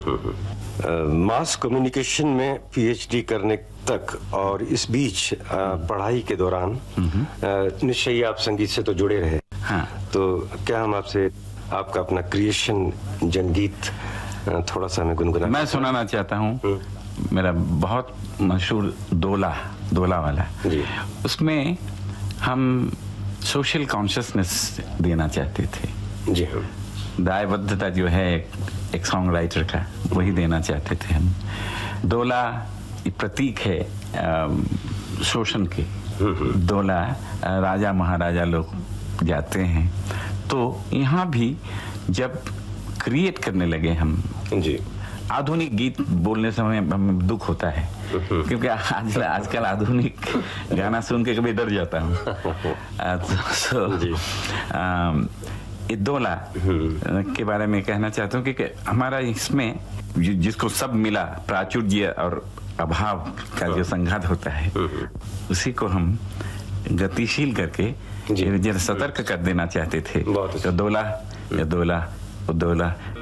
Mass communication में PhD करने तक और इस बीच पढ़ाई के दौरान निश्चय ही आप संगीत से तो जुड़े रहे। हाँ। तो क्या हम आपसे आपका अपना क्रिएशन जनगीत थोड़ा सा हमें गुनगुना मैं सुनाना चाहता हूँ। मेरा बहुत मशहूर दोला वाला जी। उसमें हम सोशल कॉन्शियसनेस देना चाहते थे। जी हाँ। दायबद्धता जो है एक सॉन्ग राइटर का, वही देना चाहते थे हम। दोला प्रतीक है शोषण के। दोला राजा महाराजा लोग जाते हैं। तो यहाँ भी जब क्रिएट करने लगे हम जी, आधुनिक गीत बोलने समय हमें दुख होता है, क्योंकि आजकल आधुनिक गाना सुन के कभी डर जाता हूँ। दोला के बारे में कहना चाहता हूँ कि हमारा इसमें जिसको सब मिला, प्राचुर्य और अभाव का जो संघात होता है, उसी को हम गतिशील करके जरा सतर्क कर देना चाहते थे। बहुत अच्छा। दोला